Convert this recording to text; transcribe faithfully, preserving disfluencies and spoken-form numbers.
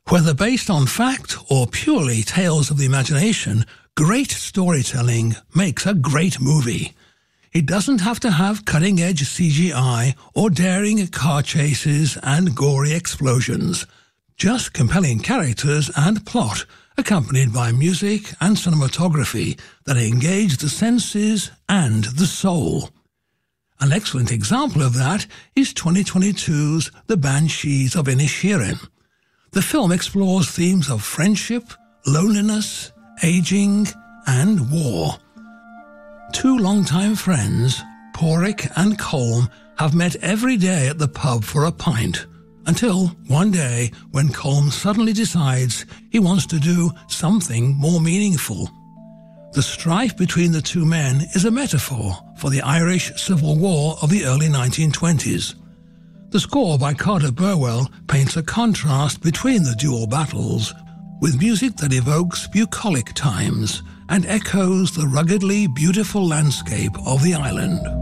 Whether based on fact or purely tales of the imagination, great storytelling makes a great movie. It doesn't have to have cutting-edge C G I or daring car chases and gory explosions. Just compelling characters and plot, accompanied by music and cinematography that engage the senses and the soul. An excellent example of that is twenty twenty-two's The Banshees of Inisherin. The film explores themes of friendship, loneliness, aging, and war. Two longtime friends, Porrick and Colm, have met every day at the pub for a pint, until one day when Colm suddenly decides he wants to do something more meaningful. The strife between the two men is a metaphor for the Irish Civil War of the early nineteen twenties. The score by Carter Burwell paints a contrast between the dual battles, with music that evokes bucolic times and echoes the ruggedly beautiful landscape of the island.